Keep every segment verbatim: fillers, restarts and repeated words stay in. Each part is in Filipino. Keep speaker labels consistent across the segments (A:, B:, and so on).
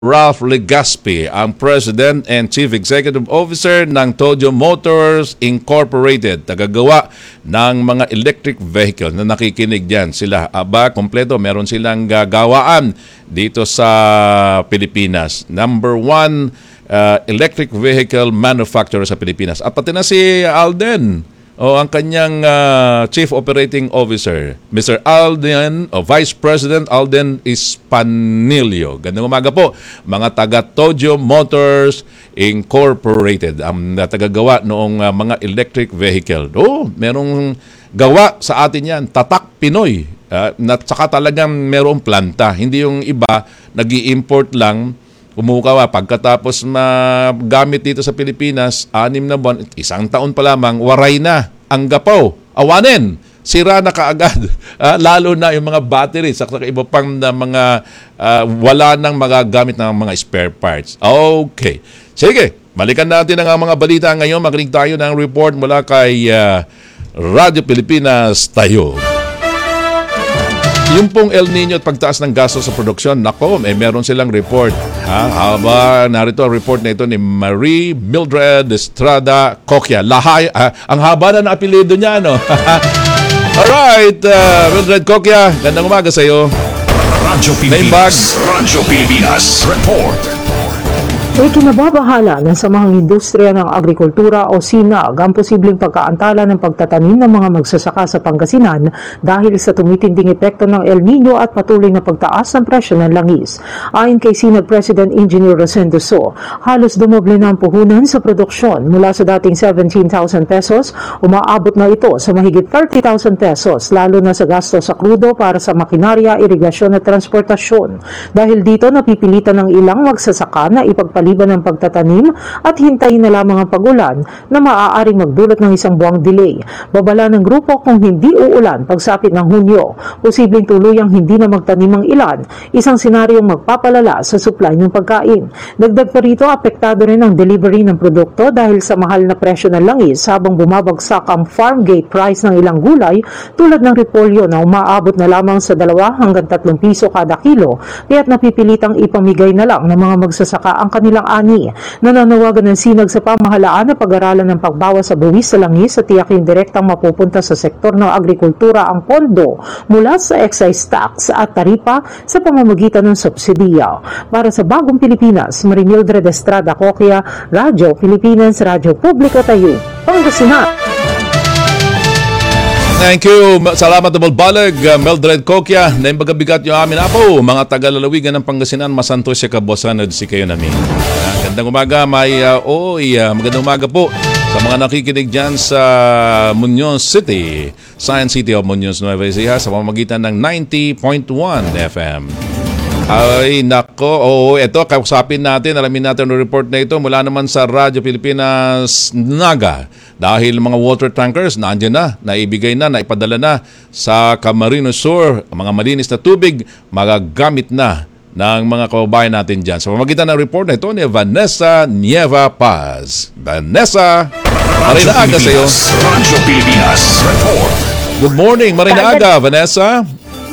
A: Ralph Legaspi, ang President and Chief Executive Officer ng Toyo Motors Incorporated, tagagawa ng mga electric vehicle na nakikinig dyan. Sila, aba, kompleto, meron silang gagawaan dito sa Pilipinas. Number one uh, electric vehicle manufacturer sa Pilipinas. At pati na si Alden, o ang kanyang uh, Chief Operating Officer, Mister Alden, o Vice President Alden Ispanilio. Gandang umaga po, mga taga Toyo Motors Incorporated, ang tagagawa noong uh, mga electric vehicle. Oh, merong gawa sa atin yan, Tatak Pinoy. Uh, at saka talagang merong planta. Hindi yung iba, nag-i-import lang, kumukawa pagkatapos magamit dito sa Pilipinas, anim na buwan, isang taon pa lamang, waray na ang gapaw. Awanin, sira na kaagad. Uh, lalo na yung mga batteries, at iba pang na mga uh, wala nang magagamit ng mga spare parts. Okay. Sige, balikan natin ang mga balita ngayon. Makinig tayo ng report mula kay uh, Radyo Pilipinas Tayo. Yung pong El Nino at pagtaas ng gastos sa produksyon, nako, eh, meron silang report. Ha? Haba, narito ang report na ito ni Marie Mildred Estrada Coquia. Lahay, ah, ang haba na ng apelido niya, no? Alright, uh, Mildred Coquia, gandang umaga sa iyo.
B: Radyo Pilipinas, Radyo Pilipinas, report.
C: Ikinababahala ng Samahang Industriya ng Agrikultura o SINAG ang posibleng pagkaantala ng pagtatanim ng mga magsasaka sa Pangasinan dahil sa tumitinding epekto ng El Nino at patuloy na pagtaas ng presyo ng langis. Ayon kay SINAG President Engineer Rosendo So, halos dumoble na ang puhunan sa produksyon mula sa dating seventeen thousand pesos, umaabot na ito sa mahigit thirty thousand pesos, lalo na sa gasto sa krudo para sa makinarya, irigasyon at transportasyon. Dahil dito, napipilitan ng ilang magsasaka na ipagpalitan ng pagtatanim at hintayin na lamang ang pag-ulan na maaaring magdulot ng isang buwang delay. Babala ng grupo kung hindi uulan pagsapit ng Hunyo, posibleng tuluyang hindi na magtanim ang ilan, isang senaryong magpapalala sa supply ng pagkain. Dagdag pa rito, apektado rin ang delivery ng produkto dahil sa mahal na presyo ng langis habang bumabagsak ang farm gate price ng ilang gulay tulad ng repolyo na umaabot na lamang sa dalawa hanggang tatlong piso kada kilo, kaya't napipilitang ipamigay na lang ng mga magsasaka ang kanilang ani. Nananawagan ng SINAG sa pamahalaan na pag-aralan ng pagbawas sa buwis sa langis at tiyakin direktang mapupunta sa sektor ng agrikultura ang pondo mula sa excise tax at taripa sa pamamagitan ng subsidiya. Para sa Bagong Pilipinas, Marie Mildred Estrada Coquia, Radyo Pilipinas, Radyo Publiko Tayo, Pangasinan.
A: Thank you. Salamat na balbalag, uh, Mildred Coquia. Naimbagabigat yung amin apo. Mga taga-lalawigan ng Pangasinan, masanto siya kabosan at si kayo namin. Uh, gandang umaga, may uh, oy, uh, magandang umaga po sa mga nakikinig dyan sa Muñoz City, Science City of Muñoz, Nueva Ecija, sa pamamagitan ng ninety point one F M. Ay, nako. Oo, ito, kausapin natin, alamin natin ang report na ito mula naman sa Radyo Pilipinas Naga. Dahil mga water tankers, nandiyan na, naibigay na, naipadala na sa Camarines Sur. Mga malinis na tubig, magagamit na ng mga kababayan natin dyan. Sa pamamagitan ng report na ito ni Vanessa Nieva Paz. Vanessa, Marinaga sa iyo.
B: Radyo Pilipinas, report.
A: Good morning, Marinaga, Vanessa.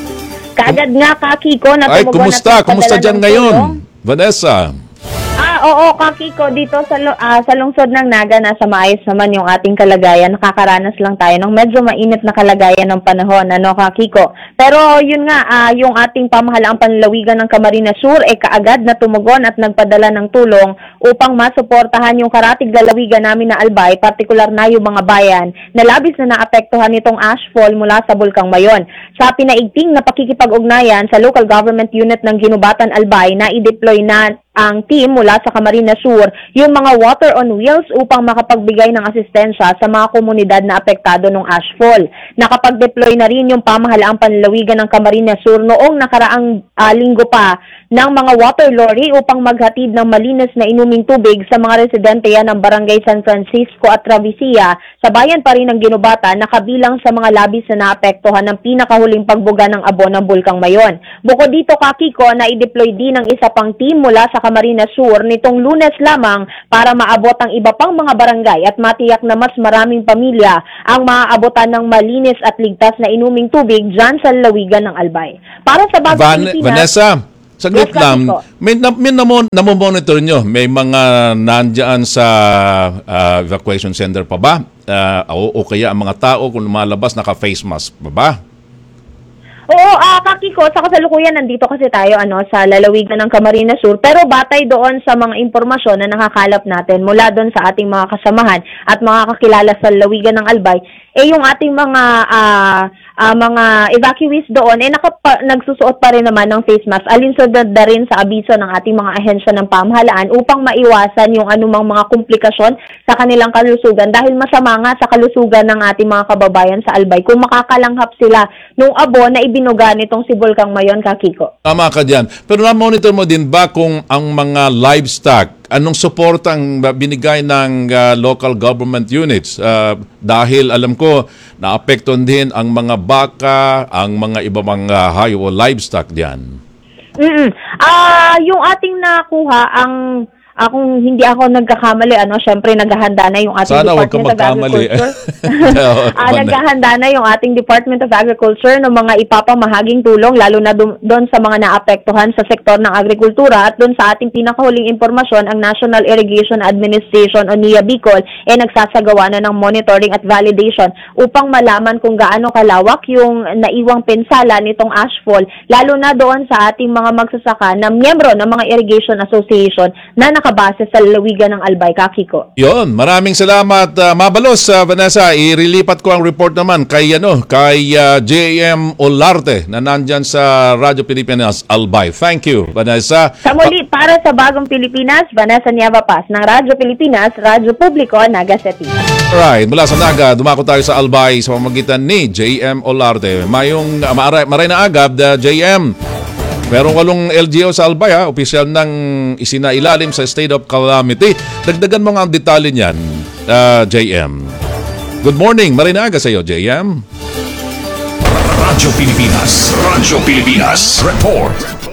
D: Kagad nga, Kakiko, na
A: Ay,
D: tumugon
A: kumusta?
D: at
A: Kumusta dyan ngayon, Vanessa?
D: Ah, oo, Kakiko, dito sa, uh, sa lungsod ng Naga, nasa maayos naman yung ating kalagayan. Nakakaranas lang tayo ng medyo mainit na kalagayan ng panahon, ano, Kakiko. Pero yun nga, uh, yung ating pamahalaang panlalawigan ng Camarines Sur, eh kaagad na tumugon at nagpadala ng tulong upang masuportahan yung karatig lalawigan namin na Albay, partikular na yung mga bayan na labis na naapektuhan nitong ashfall mula sa Bulkang Mayon. Sa pinaigting na pakikipag-ugnayan sa local government unit ng Ginubatan Albay na i-deploy na ang team mula sa Camarines Sur, yung mga water on wheels upang makapagbigay ng asistensya sa mga komunidad na apektado ng ashfall. Nakapag-deploy na rin yung pamahalaang panlalawigan ng Camarines Sur noong nakaraang uh, linggo pa ng mga water lorry upang maghatid ng malinis na inuming tubig sa mga residente yan ng Barangay San Francisco at Travisia sa bayan pa rin ng Ginubatan na kabilang sa mga labis na naapektuhan ng pinakahuling pagbuga ng abo ng Bulkang Mayon. Bukod dito, Kakiko, na i-deploy din ng isa pang team mula sa Camarines Sur nitong Lunes lamang para maabot ang iba pang mga barangay at matiyak na mas maraming pamilya ang maaabotan ng malinis at ligtas na inuming tubig dyan sa lalawigan ng Albay. Para sa Bagong
A: Van-
D: Pilipinas,
A: Vanessa, Saglit
D: Yes,
A: lang,
D: Kiko.
A: may, na, may namon, namomonitor nyo, may mga nandyan sa ah, evacuation center pa ba? Ah, o, o kaya ang mga tao kung lumalabas naka-face mask pa ba?
D: Oo, ah Kakiko, sa kasalukuyan nandito kasi tayo ano sa lalawigan ng Camarines Sur, pero batay doon sa mga impormasyon na nakakalap natin mula doon sa ating mga kasamahan at mga kakilala sa lalawigan ng Albay, eh yung ating mga ah, ah, mga evacuees doon eh nakapa, nagsusuot pa rin naman ng face mask alinsunod na rin sa abiso ng ating mga ahensya ng pamahalaan upang maiwasan yung anumang mga komplikasyon sa kanilang kalusugan dahil masama nga sa kalusugan ng ating mga kababayan sa Albay kung makakalanghap sila nung abo na ibinuga nitong si Bulkang Mayon, Kakiko.
A: Tama ka dyan. Pero na-monitor mo din ba kung ang mga livestock, anong support ang binigay ng uh, local government units? Uh, dahil alam ko, naapektuhan din ang mga baka, ang mga iba mga hayo o livestock diyan.
D: Mm. Ah, yung ating nakuha ang ah, kung hindi ako nagkakamali, ano, syempre naghahanda na yung ating
A: Sana huwag ka
D: Department of
A: magkamali.
D: Agriculture. ah, naghahanda na yung ating Department of Agriculture ng mga ipapamahaging tulong, lalo na doon sa mga naapektuhan sa sektor ng agrikultura at doon sa ating pinakahuling impormasyon, ang National Irrigation Administration o N I A Bicol, eh nagsasagawa na ng monitoring at validation upang malaman kung gaano kalawak yung naiwang pinsala nitong ashfall, lalo na doon sa ating mga magsasaka na miyembro ng mga irrigation association na naka base sa lalawigan ng Albay, Kakiko.
A: Yon, maraming salamat. Uh, mabalos, uh, Vanessa. Irilipat ko ang report naman kay, ano, kay uh, J M Olarte na nandyan sa Radyo Pilipinas Albay. Thank you, Vanessa.
D: Sa muli, para sa Bagong Pilipinas, Vanessa Nieva Paz ng Radyo Pilipinas, Radyo Publiko, Naga City.
A: Alright, mula sa Naga, dumako tayo sa Albay sa pamamagitan ni J M Olarte. Mayong, uh, maray, maray na agad, uh, J M. Merong walong L G U sa Albay, ha? Opisyal ng isinailalim sa state of calamity. Dagdagan mo nga ang detalye niyan, uh, J M. Good morning, marinaga sa iyo, J M.
B: Radyo Pilipinas. Radyo Pilipinas. Report.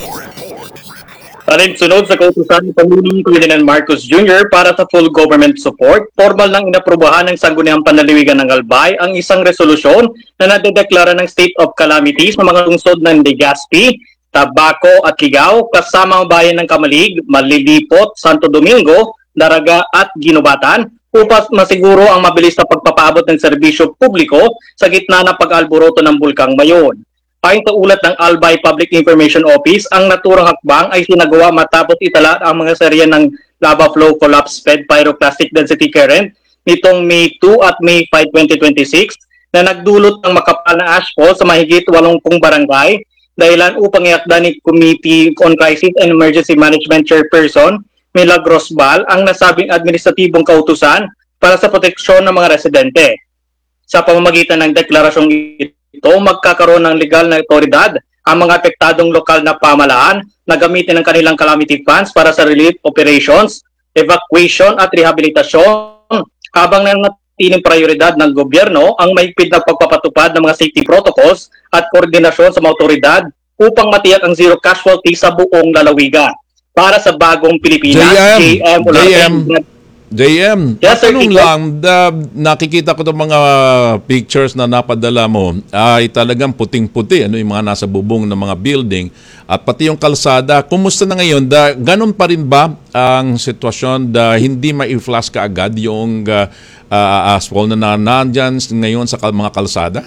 E: Alinsunod sa kautusan ni Pangulong Ferdinand Marcos Junior para sa full government support, formal nang inaprubahan ng Sangguniang Panlalawigan ng Albay ang isang resolusyon na nadedeklara ng state of calamity sa mga lungsod ng Legazpi, Tabaco at Ligao kasama ang bayan ng Kamalig, Malilipot, Santo Domingo, Daraga at Ginubatan upang masiguro ang mabilis na pagpapaabot ng serbisyo publiko sa gitna ng pag-alboroto ng Bulkang Mayon. Ayon sa ulat ng Albay Public Information Office, ang naturang hakbang ay sinagawa matapos itala ang mga serya ng lava flow collapse fed pyroclastic density current nitong May two at May five, twenty twenty-six na nagdulot ng makapal na ashfall sa mahigit walumpung barangay, dahilan upang iakda ni Committee on Crisis and Emergency Management Chairperson Milagros Bal ang nasabing administratibong kautusan para sa proteksyon ng mga residente. Sa pamamagitan ng deklarasyong ito, magkakaroon ng legal na otoridad ang mga apektadong lokal na pamahalaan na gamitin ang kanilang calamity funds para sa relief operations, evacuation at rehabilitasyon, habang nanatiling prioridad ng gobyerno ang mahigpit na pagpapatupad ng mga safety protocols at koordinasyon sa mga otoridad upang matiyak ang zero casualty sa buong lalawigan. Para sa Bagong Pilipinas,
A: J M,
E: J M,
A: J M,
E: Yes, sir,
A: tanong
E: Kiko.
A: lang, da, nakikita ko itong mga pictures na napadala mo ay talagang puting-puti, ano, yung mga nasa bubong ng mga building at pati yung kalsada. Kumusta na ngayon? Da, ganun pa rin ba ang sitwasyon da hindi ma-flash ka agad yung uh, uh, asphalt na nandyan ngayon sa kal- mga kalsada?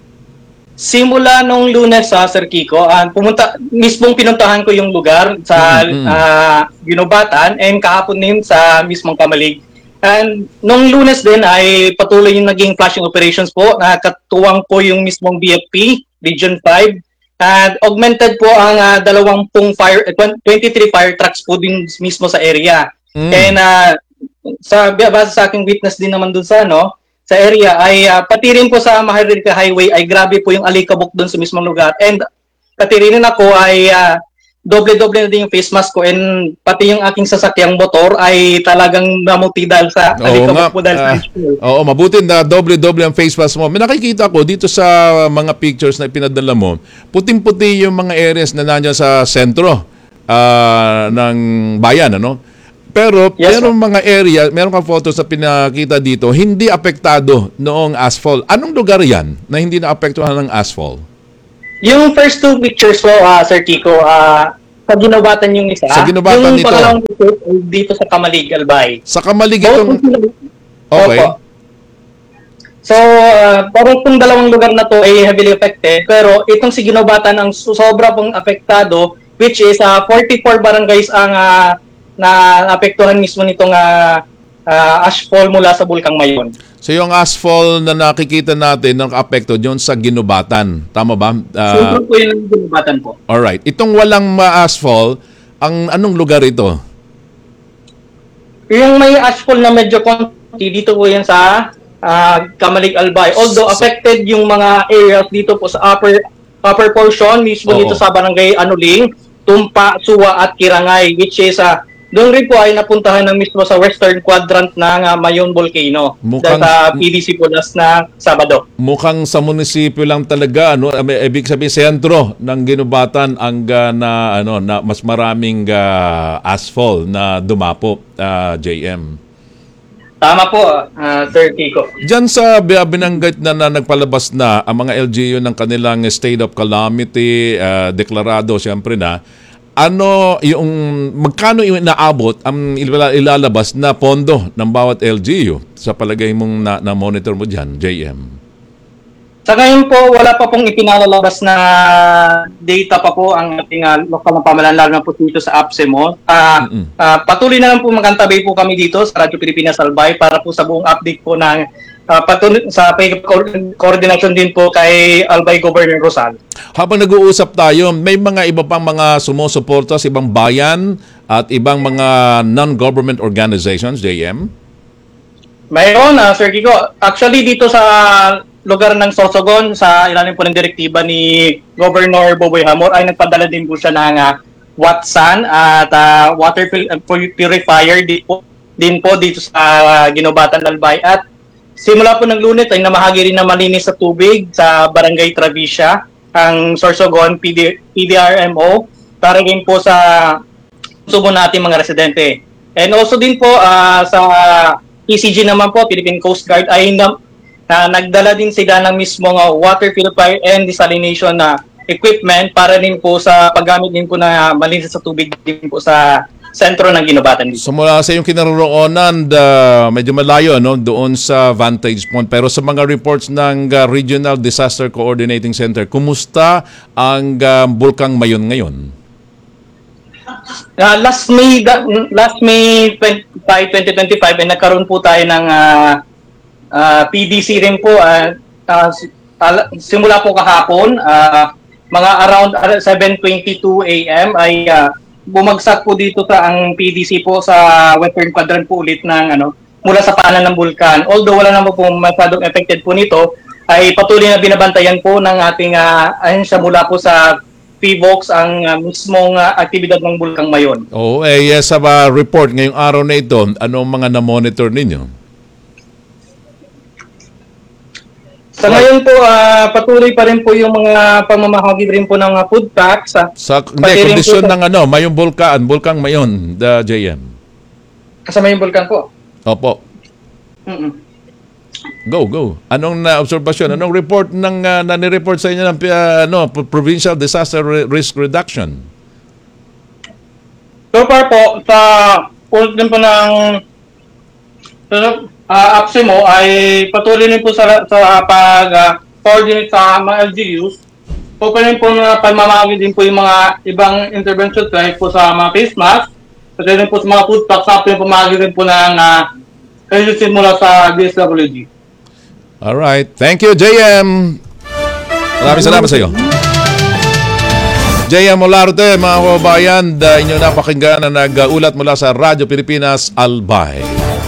E: Simula nung Lunes sa Sir Kiko, uh, pumunta, mismong pinuntahan ko yung lugar sa
A: Mm-hmm.
E: uh, Ginubatan and kahapon din sa mismong Kamalig. And nung Lunes din ay patuloy yung naging flashing operations po. Nakatuwang po yung mismong B F P, Region five. And augmented po ang uh, dalawampung fire, twenty-three fire trucks po din mismo sa area.
A: Mm.
E: And uh, sa, base sa aking witness din naman dun sa ano, sa area ay uh, pati rin po sa Maharlika Highway ay grabe po yung alikabok doon sa mismong lugar. And pati rin ako ay uh, doble-doble na din yung face mask ko and pati yung aking sasakyang motor ay talagang namuti dahil sa alikabok po dahil sa
A: ah,
E: ashfall.
A: oo, mabuti na doble-doble ang face mask mo. May nakikita ko dito sa mga pictures na ipinadala mo, puting-puti yung mga areas na nandiyan sa sentro ah, ng bayan, ano? Pero
E: Yes,
A: merong mga area, meron kang photos na pinakita dito, hindi apektado noong asphalt. Anong lugar yan na hindi naapektuhan ng asphalt?
E: Yung first two pictures po, uh, Sir Kiko, uh, sa Ginobatan yung isa.
A: Sa Ginobatan
E: yung
A: dito.
E: pangalawang resort ay dito sa Kamalig, Albay.
A: Sa Kamalig
E: Both
A: itong...
E: po sila-
A: Okay.
E: Opo. So, uh, parang itong dalawang lugar na to ay heavily affected, pero itong si Ginobatan ang so- sobra pong apektado, which is uh, forty-four barangays ang uh, na apektuhan mismo nitong uh, uh, ashfall mula sa Bulkang Mayon.
A: So yung asphalt na nakikita natin ng apekto yun sa Ginobatan. Tama ba?
E: So,
A: Uh,
E: ito po yung Ginobatan po.
A: alright. Itong walang ma-asphalt, ang anong lugar ito?
E: Yung may ashfall na medyo konti, dito po yan sa uh, Kamalig, Albay. Although affected yung mga areas dito po sa upper upper portion, mismo
A: Oo.
E: dito sa Barangay Anuling, Tumpa, Suwa at Kirangay, which is uh, doon rin po ay napuntahan ng mismo sa western quadrant ng uh, Mayon Volcano.
A: Mukhang-
E: Dahil sa P D C po last na Sabado.
A: Mukhang sa munisipyo lang talaga, ano, May- ibig sabihin sentro ng Ginobatan ang ah, na ano na mas maraming ah, asphalt na dumapo, ah, J M.
E: Tama po, uh, Sir Kiko.
A: Diyan sa bi- binanggit na, na nagpalabas na ang mga L G U ng kanilang state of calamity, ah, deklarado siyempre na, ano yung magkano yung inaabot ang ilala- ilalabas na pondo ng bawat L G U sa palagay mong na, na monitor mo diyan, J M?
E: Sa ngayon po, wala pa pong ipinalalabas na data pa po ang ating uh, lokal na pamahalaan, lalo na po dito sa APSEMO. Uh,
A: Mm-mm.
E: uh, patuloy na lang po magantabay po kami dito sa Radyo Pilipinas Albay para po sa buong update po ng uh, patuloy, sa coordination din po kay Albay Governor Rosal.
A: Habang nag-uusap tayo, may mga iba pang mga sumusuporta sa ibang bayan at ibang mga non-government organizations, J M?
E: Mayroon, uh, Sir Kiko. Actually, dito sa lugar ng Sorsogon, sa ilalim po ng direktiba ni Governor Boboy Hamor, ay nagpadala din po siya ng uh, Watsan at uh, water pil- uh, purifier din po, din po dito sa uh, Ginobatan, Albay. At simula po ng Lunes ay namahagi rin na malinis sa tubig sa Barangay Travicia, ang Sorsogon P D, P D R M O, para din po sa subo natin mga residente. And also din po uh, sa E C G naman po, Philippine Coast Guard, ay na, na nagdala din sila ng mismong uh, water purifier and desalination na equipment para din po sa paggamit din po na malinis sa tubig din po sa sentro ng Ginobatan dito.
A: So mula sa iyong kinaroroonan, uh, medyo malayo no, doon sa Vantage Point. Pero sa mga reports ng uh, Regional Disaster Coordinating Center, kumusta ang uh, Bulkang Mayon ngayon?
E: Uh, last May last May twenty-five, twenty twenty-five ay nagkaroon po tayo ng uh, uh, P D C rin po uh, uh, simula po kahapon uh, mga around seven twenty-two A M ay uh, bumagsak po dito sa ang P D C po sa western quadrant po ulit ng ano mula sa paanan ng bulkan. Although wala naman po masyadong affected po nito, ay patuloy na binabantayan po ng ating uh, ahensya mula po sa P V O X ang uh, mismong uh, aktibidad ng Bulkang Mayon.
A: Oo, eh, yes, sa uh, report ngayong araw na ito, anong mga na-monitor ninyo?
E: Sa ngayon po, uh, patuloy pa rin po yung mga pamamahagi rin po ng uh, food packs. Uh,
A: Sa hindi,
E: Pati rin
A: kondisyon
E: po sa-
A: ng ano, Mayong Bulkan, Bulkang Mayon, the J M.
E: kasama yung bulkan po.
A: Opo.
E: Mm-mm.
A: Go, go. Anong na obserbasyon? Anong report ng uh, nani-report sa inyo ng uh, ano, Provincial Disaster Re- Risk Reduction?
E: So far po, sa pulse din po ng uh, APSEMO ay patuloy rin po sa, sa pag-coordinate sa mga L G Us. Po pa rin po na pamamahagi din po yung mga ibang intervention like po sa mga face mask, pati rin po sa mga food packs, sa pamamahagi rin po ng uh, agency mula sa D S W G.
A: Alright. Thank you, J M. Maraming salamat sa iyo. J M Olarte, mga kababayan, da inyo napakinggan na nag-ulat mula sa Radyo Pilipinas Albay.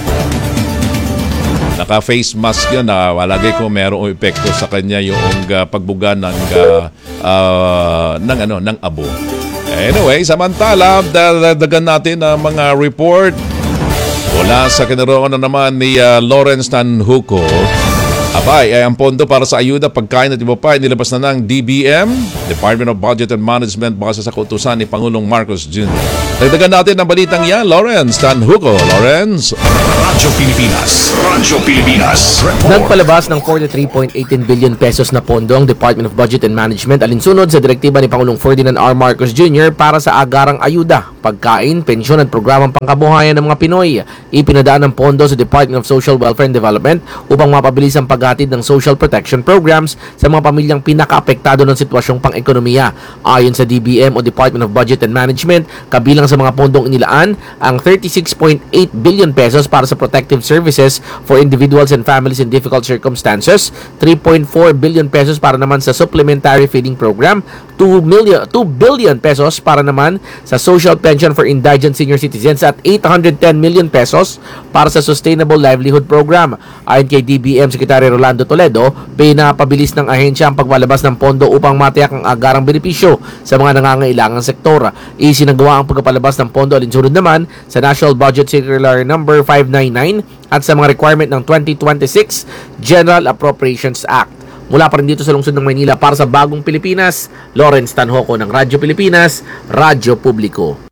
A: Naka-face mask yun na walagay ko merong epekto sa kanya yung uh, pagbuga ng, uh, uh, ng, ano, ng abo. Anyway, samantala, dadagan natin ang mga report mula sa kinaroonan na naman ni uh, Lawrence Tanhuco Abay, ay ang pondo para sa ayuda, pagkain at iba pa ay nilabas na ng D B M, Department of Budget and Management, base sa kautusan ni Pangulong Marcos Junior Dagdagan natin ang balitang yan, Lawrence Tanhuco. Lawrence.
B: Radyo Pilipinas. Radyo Pilipinas. Report.
F: Nagpalabas ng forty-three point one eight billion pesos na pondo ang Department of Budget and Management alinsunod sa direktiba ni Pangulong Ferdinand R. Marcos Junior para sa agarang ayuda, pagkain, pensyon at programang pangkabuhayan ng mga Pinoy. Ipinadaan ng pondo sa Department of Social Welfare and Development upang mapabilis ang paghatid ng social protection programs sa mga pamilyang pinakaapektado ng sitwasyong pang-ekonomiya. Ayon sa D B M o Department of Budget and Management, kabilang sa mga pondong inilaan ang thirty-six point eight billion pesos para sa protective services for individuals and families in difficult circumstances, three point four billion pesos para naman sa supplementary feeding program, two million two billion pesos para naman sa social pension for indigent senior citizens at eight hundred ten million pesos para sa sustainable livelihood program. Ayon kay D B M Secretary Rolando Toledo, pinapabilis ng ahensya ang pagbalabas ng pondo upang matiyak ang agarang benepisyo sa mga nangangailangang sektor. Isinagawa ang pagpapalabas ng pondo alinsunod naman sa National Budget Circular number five ninety-nine at sa mga requirement ng twenty twenty-six General Appropriations Act. Mula pa rin dito sa lungsod ng Maynila para sa Bagong Pilipinas, Lawrence Tanhoco ng Radyo Pilipinas, Radyo Publiko.